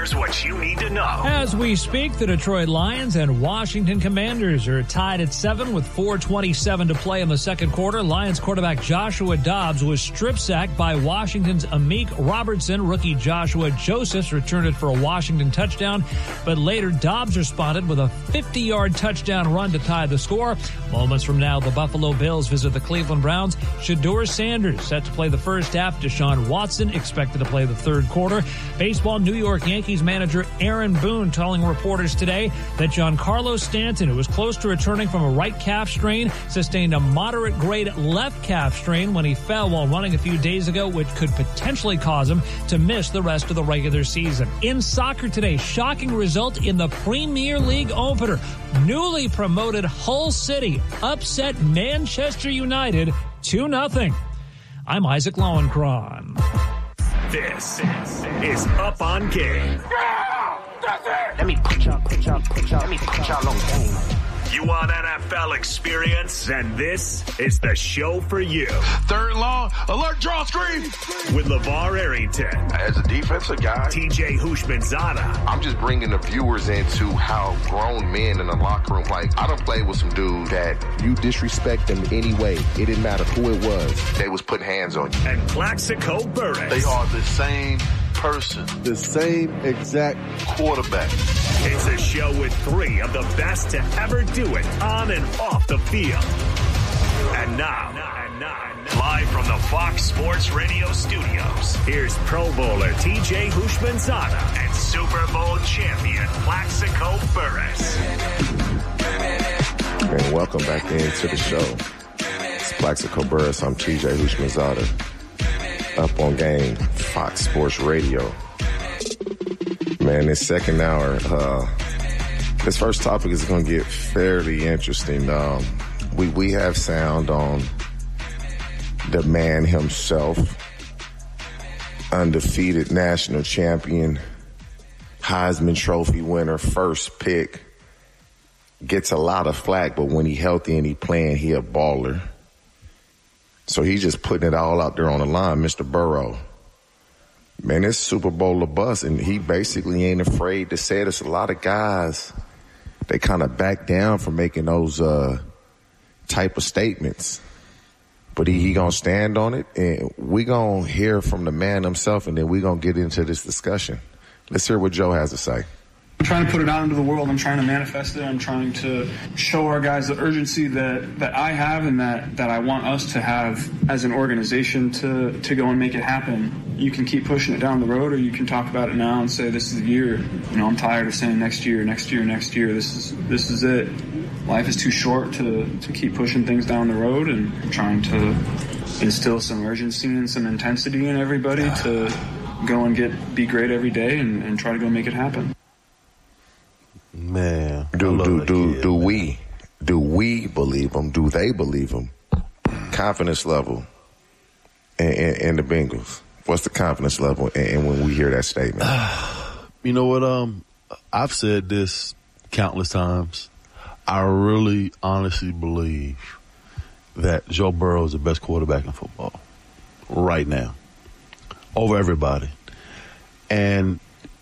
here's what you need to know. As we speak, the Detroit Lions and Washington Commanders are tied at 7 with 4:27 to play in the second quarter. Lions quarterback Joshua Dobbs was strip sacked by Washington's Amik Robertson. Rookie Joshua Josephs returned it for a Washington touchdown, but later Dobbs responded with a 50-yard touchdown run to tie the score. Moments from now, the Buffalo Bills visit the Cleveland Browns. Shedeur Sanders set to play the first half. Deshaun Watson expected to play the third quarter. Baseball, New York Yankees manager Aaron Boone telling reporters today that Giancarlo Stanton, who was close to returning from a right calf strain, sustained a moderate grade left calf strain when he fell while running a few days ago, which could potentially cause him to miss the rest of the regular season. In soccer today, shocking result in the Premier League opener. Newly promoted Hull City upset Manchester United 2-0. I'm Isaac Lowenkron. This is Up on Game. Let me put y'all on game. You want NFL experience? Then this is the show for you. Third long, alert, draw, screen. With LeVar Arrington. As a defensive guy, TJ Houshmandzadeh. I'm just bringing the viewers into how grown men in the locker room, like, I done played with some dudes that you disrespect them anyway. It didn't matter who it was. they was putting hands on you. And Plaxico Burress. They are the same person, The same exact quarterback. It's a show with three of the best to ever do it on and off the field. And now, live from the Fox Sports Radio studios, here's Pro Bowler TJ Houshmandzadeh and Super Bowl champion Plaxico Burress. And welcome back into the show. It's Plaxico Burress. I'm TJ Houshmandzadeh. Up on Game, Fox Sports Radio. Man, this second hour, this first topic is going to get fairly interesting. We have sound on the man himself, undefeated national champion, Heisman Trophy winner, first pick, gets a lot of flack, but when he healthy and he playing, he a baller. So he's just putting it all out there on the line, Mr. Burrow. Man, it's Super Bowl or bust, and he basically ain't afraid to say it. There's a lot of guys, they kind of back down from making those type of statements. But he gonna stand on it, and we gonna hear from the man himself, and then we gonna get into this discussion. Let's hear what Joe has to say. I'm trying to put it out into the world. I'm trying to manifest it. I'm trying to show our guys the urgency that I have and that I want us to have as an organization to go and make it happen. You can keep pushing it down the road, or you can talk about it now and say this is the year. You know, I'm tired of saying next year. This is it. Life is too short to keep pushing things down the road, and I'm trying to instill some urgency and some intensity in everybody to go and be great every day and try to go make it happen. Man, do we believe him? Do they believe him? Confidence level in the Bengals. What's the confidence level? And when we hear that statement, you know what? I've said this countless times. I really, honestly believe that Joe Burrow is the best quarterback in football right now, over everybody, and.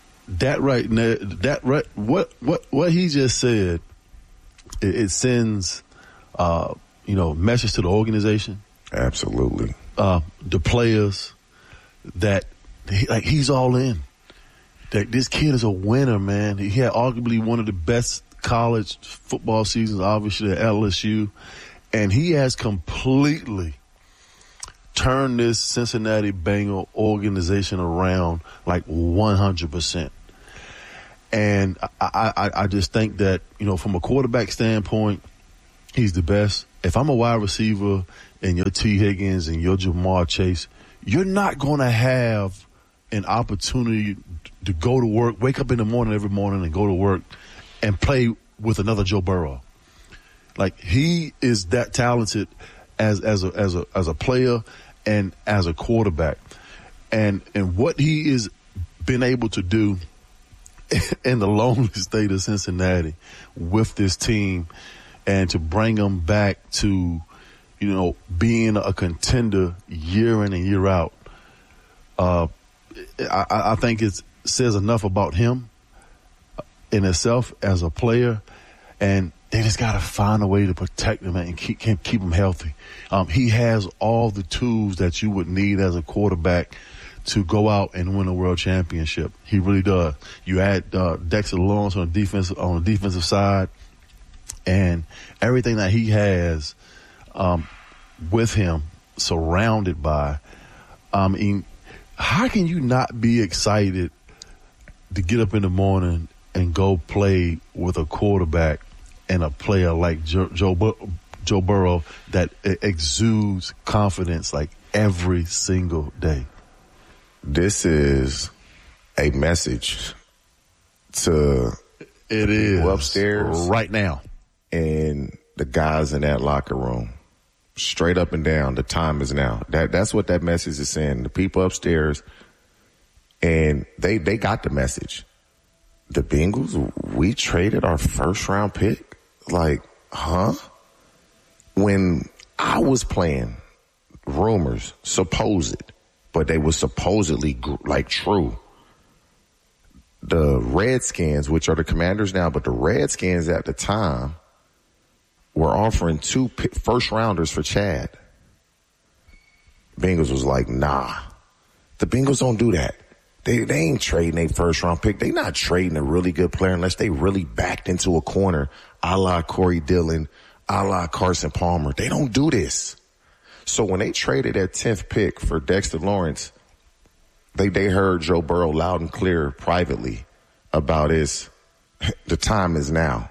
What he just said, it sends, message to the organization. Absolutely. The players that he's all in. That this kid is a winner, man. He had arguably one of the best college football seasons, obviously at LSU, and he has completely turned this Cincinnati Bengal organization around 100%. And I just think that, from a quarterback standpoint, he's the best. If I'm a wide receiver and you're T. Higgins and you're Jamar Chase, you're not going to have an opportunity to go to work, wake up in the morning every morning and go to work and play with another Joe Burrow. He is that talented as a player and as a quarterback. And what he is been able to do in the lonely state of Cincinnati with this team, and to bring them back to, being a contender year in and year out. I think says enough about him in itself as a player, and they just got to find a way to protect him and keep him healthy. He has all the tools that you would need as a quarterback to go out and win a world championship. He really does. You add Dexter Lawrence on the defensive side, and everything that he has with him, surrounded by. I mean, how can you not be excited to get up in the morning and go play with a quarterback and a player like Joe Burrow that exudes confidence like every single day? This is a message to people upstairs right now and the guys in that locker room. Straight up and down, the time is now. That's what that message is saying. The people upstairs, and they got the message. The Bengals, we traded our first round pick? Like, huh? When I was playing, rumors, supposed, but they were supposedly like true. The Redskins, which are the Commanders now, but the Redskins at the time were offering 2 first rounders for Chad. Bengals was like, nah. The Bengals don't do that. They ain't trading a first round pick. They not trading a really good player unless they really backed into a corner, a la Corey Dillon, a la Carson Palmer. They don't do this. So when they traded that 10th pick for Dexter Lawrence, they heard Joe Burrow loud and clear privately about the time is now.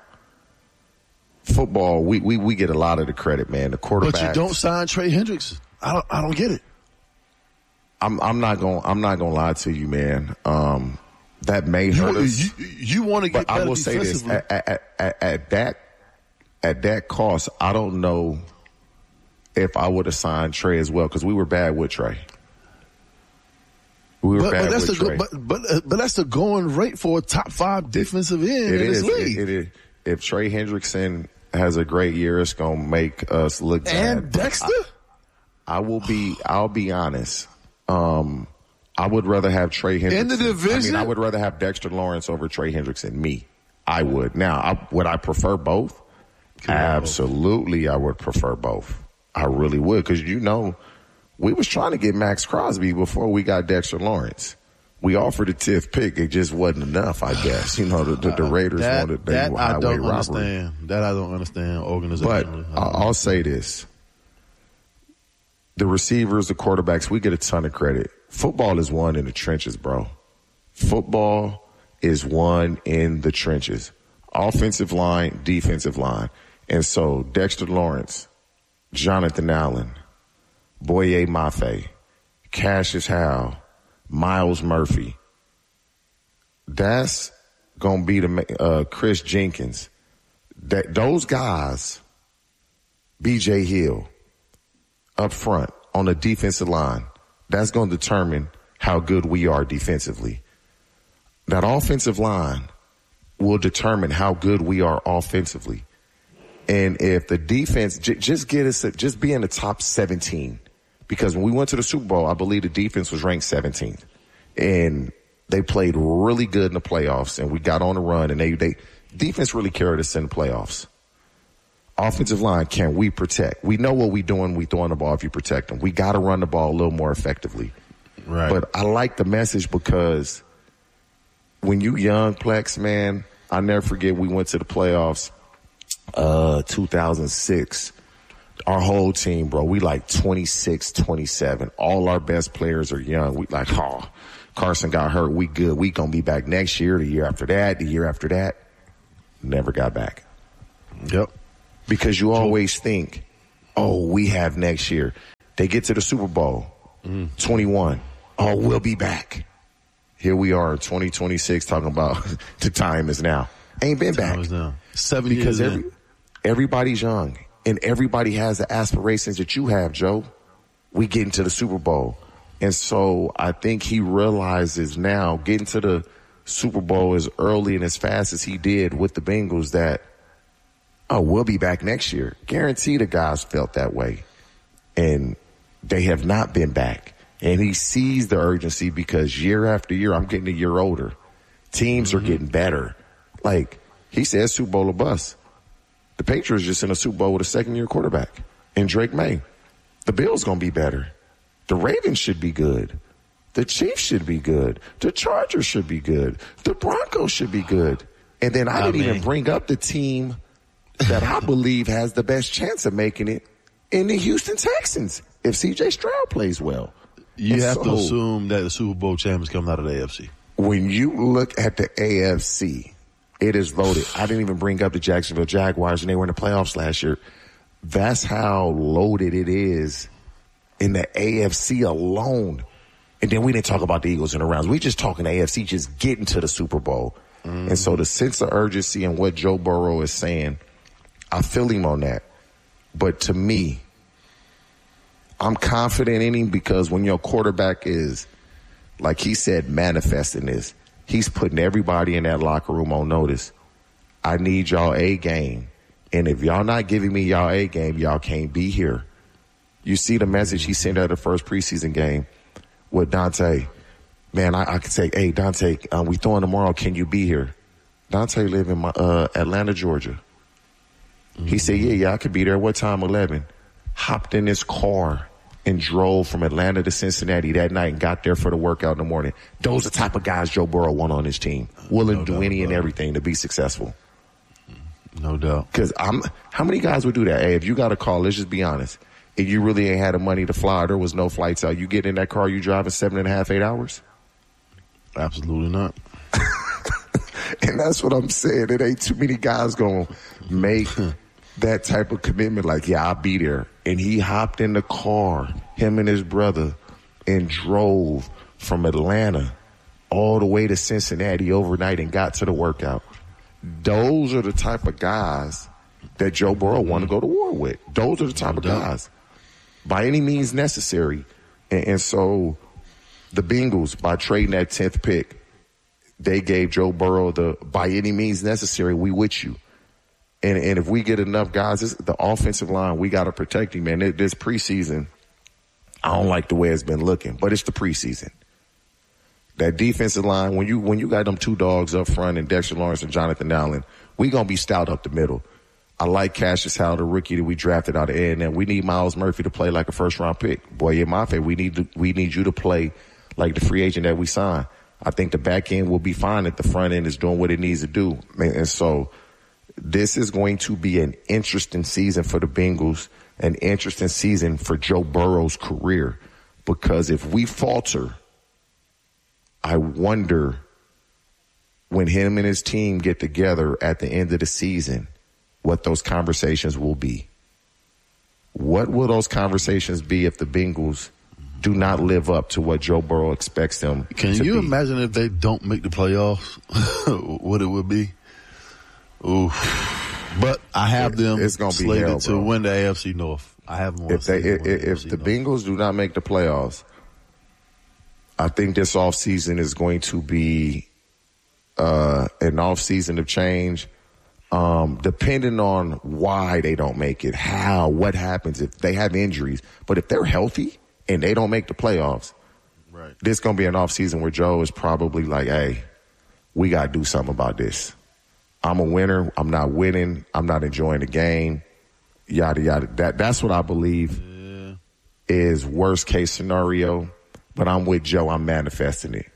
Football, we get a lot of the credit, man. The quarterback. But you don't sign Trey Hendricks. I don't get it. I'm not gonna lie to you, man. That may hurt us. You want to get better defensively. I will say this: at that cost, I don't know if I would have signed Trey as well, because we were bad with Trey. But that's the going rate for a top 5 defensive end in this league. It is. If Trey Hendrickson has a great year, it's gonna make us look bad. And Dexter? I'll be honest. I would rather have Trey Hendrickson. In the division? I would rather have Dexter Lawrence over Trey Hendrickson. Me. I would. Now, would I prefer both? Absolutely, I would prefer both. I really would, because we was trying to get Max Crosby before we got Dexter Lawrence. We offered a 10th pick. It just wasn't enough, I guess. The Raiders wanted that highway robbery. Understand. That I don't understand organizationally. But I'll say this. The receivers, the quarterbacks, we get a ton of credit. Football is won in the trenches, bro. Football is won in the trenches. Offensive line, defensive line. And so Dexter Lawrence, Jonathan Allen, Boye Mafe, Cassius Howe, Miles Murphy. That's going to be the Chris Jenkins. Those guys, B.J. Hill, up front on the defensive line, that's going to determine how good we are defensively. That offensive line will determine how good we are offensively. And if the defense just be in the top 17. Because when we went to the Super Bowl, I believe the defense was ranked 17th. And they played really good in the playoffs, and we got on the run, and they defense really carried us in the playoffs. Offensive line, can we protect? We know what we're doing. We throwing the ball if you protect them. We got to run the ball a little more effectively. Right. But I like the message, because when you young, Plex, man, I never forget we went to the playoffs 2006. Our whole team, bro, we like 26, 27. All our best players are young. We like, Carson got hurt. We good. We going to be back next year, the year after that, the year after that. Never got back. Yep. Because you always think, we have next year. They get to the Super Bowl, 21. We'll be back. Here we are, 2026, talking about the time is now. Ain't been back. 7 years because in. Everybody's young. And everybody has the aspirations that you have, Joe. We get into the Super Bowl. And so I think he realizes now, getting to the Super Bowl as early and as fast as he did with the Bengals, that, we'll be back next year. Guarantee the guys felt that way. And they have not been back. And he sees the urgency because year after year, I'm getting a year older. Teams are getting better. Like, he said, Super Bowl or bust. The Patriots just in a Super Bowl with a second-year quarterback in Drake May. The Bills going to be better. The Ravens should be good. The Chiefs should be good. The Chargers should be good. The Broncos should be good. And then I didn't even bring up the team that I believe has the best chance of making it in the Houston Texans if C.J. Stroud plays well. You have to assume that the Super Bowl champions coming out of the AFC. When you look at the AFC, it is loaded. I didn't even bring up the Jacksonville Jaguars, and they were in the playoffs last year. That's how loaded it is in the AFC alone. And then we didn't talk about the Eagles in the rounds. We just talking AFC just getting to the Super Bowl. And so the sense of urgency and what Joe Burrow is saying, I feel him on that. But to me, I'm confident in him because when your quarterback is, like he said, manifesting this, he's putting everybody in that locker room on notice. I need y'all A game. And if y'all not giving me y'all A game, y'all can't be here. You see the message he sent at the first preseason game with Dante. Man, I could say, hey, Dante, we throwing tomorrow. Can you be here? Dante live in Atlanta, Georgia. He said, yeah, I could be there. What time? 11. Hopped in his car and drove from Atlanta to Cincinnati that night and got there for the workout in the morning. Those are the type of guys Joe Burrow want on his team. Willing to do any and everything to be successful. No doubt. Because how many guys would do that? Hey, if you got a call, let's just be honest. If you really ain't had the money to fly, there was no flights out, you get in that car, you driving 7.5, 8 hours? Absolutely not. And that's what I'm saying. It ain't too many guys going to make that type of commitment like, yeah, I'll be there. And he hopped in the car, him and his brother, and drove from Atlanta all the way to Cincinnati overnight and got to the workout. Those are the type of guys that Joe Burrow want to go to war with. Those are the type of guys, by any means necessary. And so the Bengals, by trading that 10th pick, they gave Joe Burrow the by any means necessary, we with you. And if we get enough guys, the offensive line, we got to protect him, man. This preseason, I don't like the way it's been looking, but it's the preseason. That defensive line, when you got them two dogs up front and Dexter Lawrence and Jonathan Allen, we going to be stout up the middle. I like Cassius Howell, the rookie that we drafted out of A&M. We need Myles Murphy to play like a first-round pick. Boy, Mafe, we need you to play like the free agent that we signed. I think the back end will be fine if the front end is doing what it needs to do. And so this is going to be an interesting season for the Bengals, an interesting season for Joe Burrow's career. Because if we falter, I wonder when him and his team get together at the end of the season, what those conversations will be. What will those conversations be if the Bengals do not live up to what Joe Burrow expects them to be? Can you imagine if they don't make the playoffs, what it would be? Oof. But I have them slated to win the AFC North. I have them. If the Bengals do not make the playoffs, I think this offseason is going to be an offseason of change. Depending on why they don't make it, what happens if they have injuries. But if they're healthy and they don't make the playoffs, right, this is going to be an offseason where Joe is probably like, hey, we got to do something about this. I'm a winner. I'm not winning. I'm not enjoying the game. Yada, yada. That's what I believe is worst case scenario. But I'm with Joe. I'm manifesting it.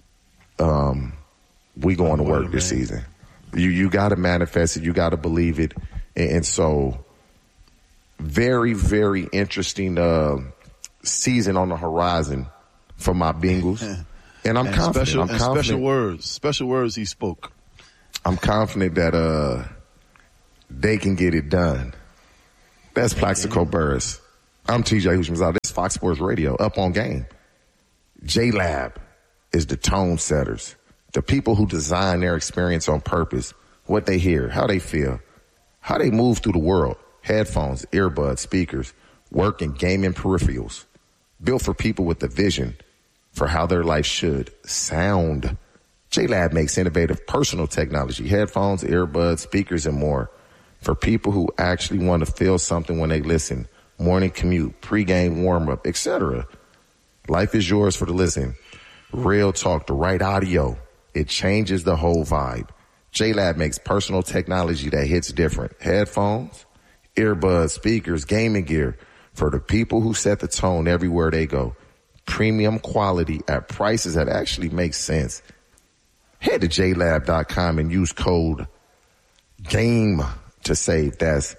We going to work this season. You got to manifest it. You got to believe it. And so very, very interesting season on the horizon for my Bengals. And I'm confident. Special words he spoke. I'm confident that they can get it done. That's Plaxico Burress. I'm TJ Houshmandzadeh. This is Fox Sports Radio, Up on Game. J-Lab is the tone setters. The people who design their experience on purpose, what they hear, how they feel, how they move through the world. Headphones, earbuds, speakers, work and gaming peripherals. Built for people with a vision for how their life should sound. J-Lab makes innovative personal technology, headphones, earbuds, speakers, and more for people who actually want to feel something when they listen. Morning commute, pregame warm-up, etc. Life is yours for the listen. Real talk, the right audio. It changes the whole vibe. J-Lab makes personal technology that hits different. Headphones, earbuds, speakers, gaming gear for the people who set the tone everywhere they go. Premium quality at prices that actually make sense. Head to JLab.com and use code GAME to save. That's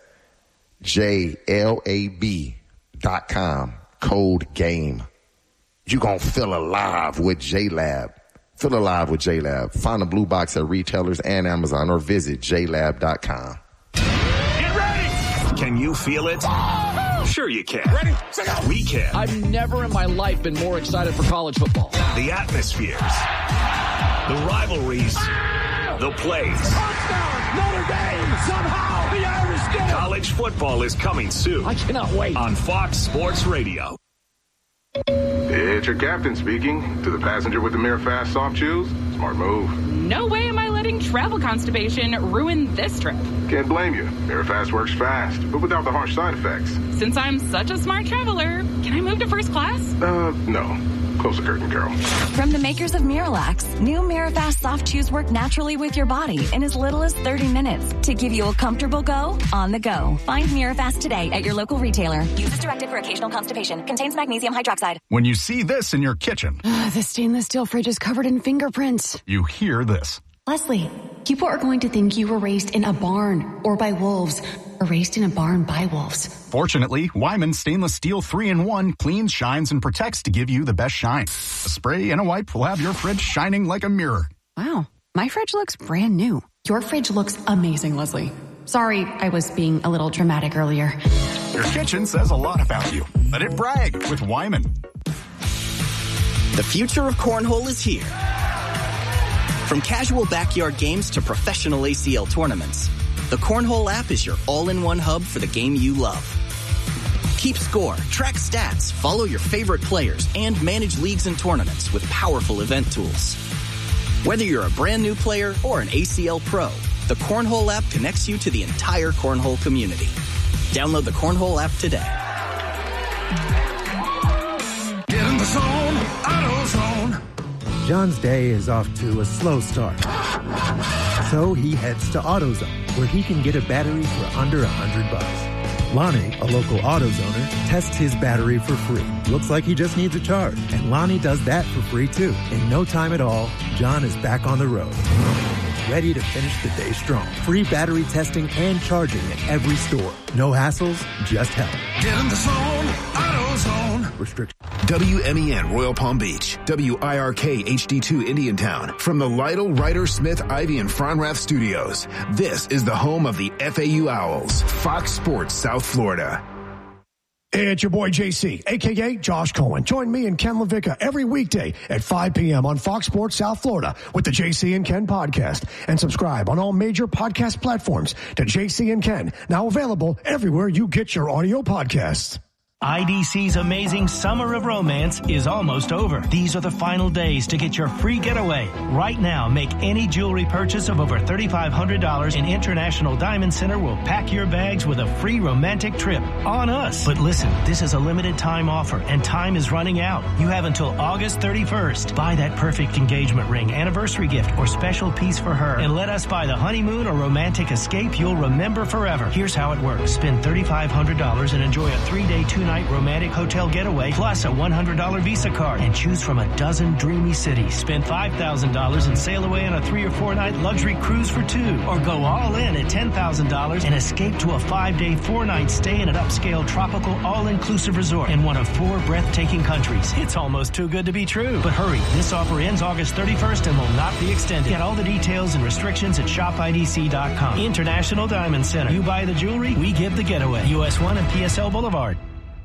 JLAB.com, code GAME. You're going to feel alive with JLab. Feel alive with JLab. Find the blue box at retailers and Amazon or visit JLab.com. Get ready! Can you feel it? Sure you can. Ready? We can. I've never in my life been more excited for college football. The atmospheres, the rivalries, the plays. Touchdown! Notre Dame! Somehow the Irish get it! College football is coming soon. I cannot wait. On Fox Sports Radio. It's your captain speaking. To the passenger with the Mirror Fast soft chews, smart move. No way am I letting travel constipation ruin this trip. Can't blame you. Mirror Fast works fast, but without the harsh side effects. Since I'm such a smart traveler, can I move to first class? No. Close the curtain, Carol. From the makers of Miralax, new Mirafast soft chews work naturally with your body in as little as 30 minutes to give you a comfortable go on the go. Find Mirafast today at your local retailer. Use as directed for occasional constipation. Contains magnesium hydroxide. When you see this in your kitchen, the stainless steel fridge is covered in fingerprints. You hear this. Leslie, people are going to think you were raised in a barn or by wolves, or raised in a barn by wolves. Fortunately, Wyman Stainless Steel 3-in-1 cleans, shines, and protects to give you the best shine. A spray and a wipe will have your fridge shining like a mirror. Wow, my fridge looks brand new. Your fridge looks amazing, Leslie. Sorry, I was being a little dramatic earlier. Your kitchen says a lot about you. Let it brag with Wyman. The future of cornhole is here. From casual backyard games to professional ACL tournaments, the Cornhole app is your all-in-one hub for the game you love. Keep score, track stats, follow your favorite players, and manage leagues and tournaments with powerful event tools. Whether you're a brand new player or an ACL pro, the Cornhole app connects you to the entire Cornhole community. Download the Cornhole app today. Get in the zone, AutoZone. John's day is off to a slow start. So he heads to AutoZone, where he can get a battery for under $100. Lonnie, a local AutoZoner, tests his battery for free. Looks like he just needs a charge. And Lonnie does that for free too. In no time at all, John is back on the road, ready to finish the day strong. Free battery testing and charging at every store. No hassles, just help. Get in the zone, AutoZone. Restriction. WMEN Royal Palm Beach, WIRK HD2 Indiantown. From the Lytle, Ryder, Smith, Ivy, and Fronrath studios, this is the home of the FAU Owls, Fox Sports South Florida. Hey, it's your boy JC, a.k.a. Josh Cohen. Join me and Ken LaVicka every weekday at 5 p.m. on Fox Sports South Florida with the JC and Ken podcast. And subscribe on all major podcast platforms to JC and Ken, now available everywhere you get your audio podcasts. IDC's amazing Summer of Romance is almost over. These are the final days to get your free getaway. Right now, make any jewelry purchase of over $3,500 and International Diamond Center will pack your bags with a free romantic trip on us. But listen, this is a limited time offer and time is running out. You have until August 31st. Buy that perfect engagement ring, anniversary gift, or special piece for her and let us buy the honeymoon or romantic escape you'll remember forever. Here's how it works. Spend $3,500 and enjoy a 3-day, 2-night romantic hotel getaway plus a $100 Visa card and choose from a dozen dreamy cities. Spend $5,000 and sail away on a 3 or 4 night luxury cruise for 2, or go all in at $10,000 and escape to a 5-day, 4-night stay in an upscale tropical all-inclusive resort in one of 4 breathtaking countries. It's almost too good to be true. But hurry, this offer ends August 31st and will not be extended. Get all the details and restrictions at shopidc.com. International Diamond Center. You buy the jewelry, we give the getaway. US 1 and PSL Boulevard.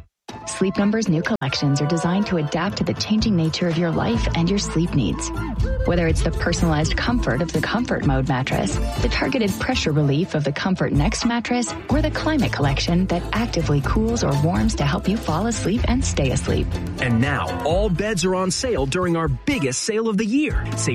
Sleep Number's new collections are designed to adapt to the changing nature of your life and your sleep needs. Whether it's the personalized comfort of the Comfort Mode mattress, the targeted pressure relief of the Comfort Next mattress, or the Climate Collection that actively cools or warms to help you fall asleep and stay asleep. And now, all beds are on sale during our biggest sale of the year. Save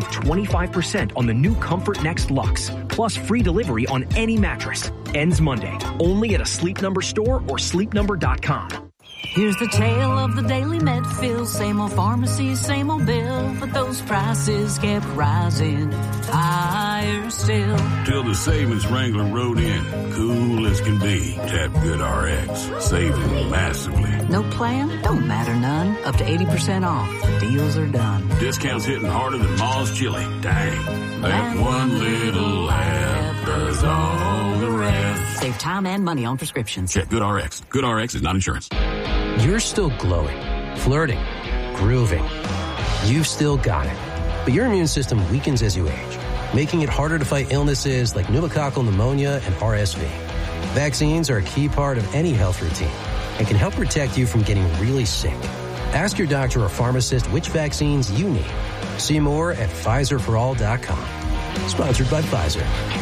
25% on the new Comfort Next Luxe, plus free delivery on any mattress. Ends Monday, only at a Sleep Number store or sleepnumber.com. Here's the tale of the daily Medfield. Same old pharmacy, same old bill, but those prices kept rising higher still. Till the savings Wrangler rode in, cool as can be. Tap GoodRx, saving massively. No plan? Don't matter none. Up to 80% off. The deals are done. Discounts hitting harder than Ma's chili. Dang. That one little app does all the rest. Save time and money on prescriptions. Check GoodRx. GoodRx is not insurance. You're still glowing, flirting, grooving. You've still got it. But your immune system weakens as you age, making it harder to fight illnesses like pneumococcal pneumonia and RSV. Vaccines are a key part of any health routine and can help protect you from getting really sick. Ask your doctor or pharmacist which vaccines you need. See more at PfizerForAll.com. Sponsored by Pfizer.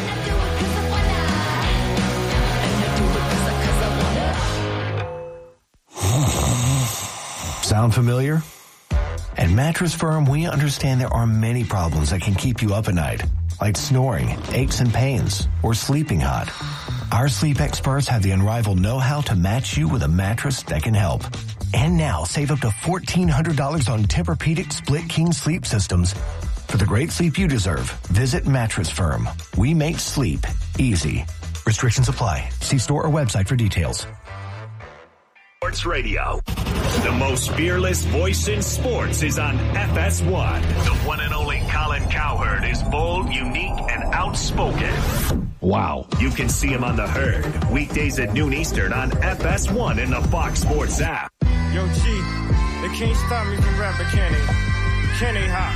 Sound familiar? At Mattress Firm, we understand there are many problems that can keep you up at night, like snoring, aches and pains, or sleeping hot. Our sleep experts have the unrivaled know-how to match you with a mattress that can help. And now, save up to $1,400 on Tempur-Pedic Split King sleep systems. For the great sleep you deserve, visit Mattress Firm. We make sleep easy. Restrictions apply. See store or website for details. Sports Radio. The most fearless voice in sports is on FS1. The one and only Colin Cowherd is bold, unique, and outspoken. Wow. You can see him on The Herd, weekdays at noon Eastern on FS1 in the Fox Sports app. Yo, G, they can't stop me from rapping, can they? Can they, hot?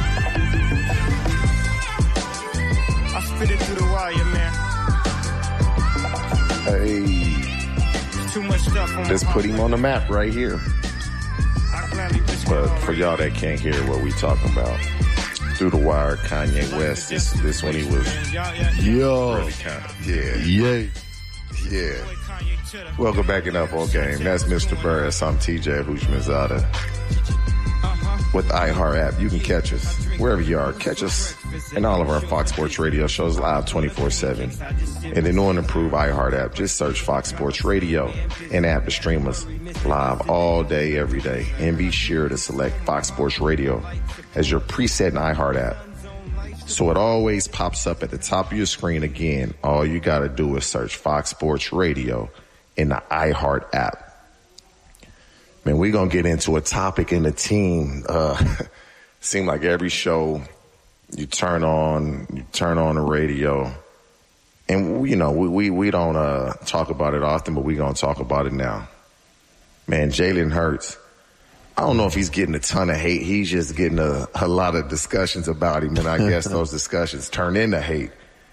I spit it through the wire, man. Hey. Too much stuff on Just put him on the map right here. But for y'all that can't hear what we talking about, Through the Wire, Kanye West, this when he was really kind of, yeah. Welcome back in Up All Game. That's Mr. Burris. I'm TJ Houshmandzadeh. With the iHeart app, you can catch us wherever you are. Catch us in all of our Fox Sports Radio shows live 24/7. And the new and improved iHeart app, just search Fox Sports Radio and app to stream us live all day, every day. And be sure to select Fox Sports Radio as your preset in iHeart app, so it always pops up at the top of your screen. Again, all you got to do is search Fox Sports Radio in the iHeart app. Man, we're going to get into a topic in the team. Seem like every show you turn on the radio, and we don't talk about it often, but we're going to talk about it now. Man, Jalen Hurts, I don't know if he's getting a ton of hate. He's just getting a lot of discussions about him, and I guess those discussions turn into hate.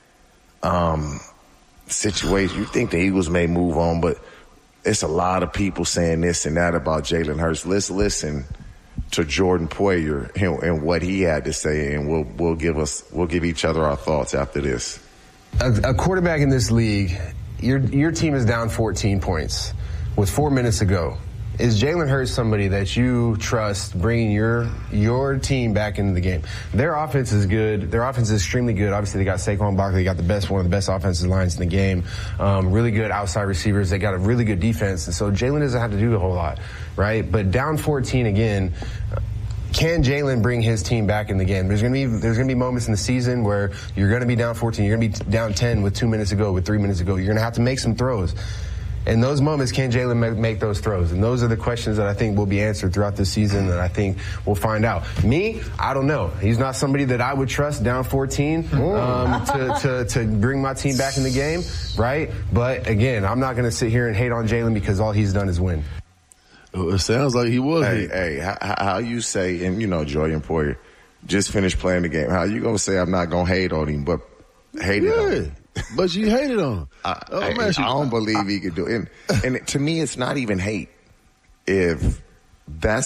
Situation, you think the Eagles may move on, but it's a lot of people saying this and that about Jalen Hurts. Let's listen to Jordan Poyer and what he had to say, and we'll give each other our thoughts after this. A quarterback in this league, your team is down 14 points with 4 minutes to go. Is Jalen Hurts somebody that you trust bringing your team back into the game? Their offense is good. Their offense is extremely good. Obviously, they got Saquon Barkley. They got one of the best offensive lines in the game. Really good outside receivers. They got a really good defense. And so Jalen doesn't have to do a whole lot, right? But down 14 again, can Jalen bring his team back in the game? There's gonna be moments in the season where you're gonna be down 14. You're gonna be down 10 with 2 minutes to go, with 3 minutes to go. You're gonna have to make some throws. In those moments, can Jalen make those throws? And those are the questions that I think will be answered throughout the season, and I think we'll find out. Me, I don't know. He's not somebody that I would trust down 14 to bring my team back in the game, right? But again, I'm not going to sit here and hate on Jalen because all he's done is win. It sounds like he was. Hey, how you say, and Jordan Poyer just finished playing the game. How you going to say I'm not going to hate on him, but hated on him? But you hated on him. I don't believe he could do it. And to me, it's not even hate. If that's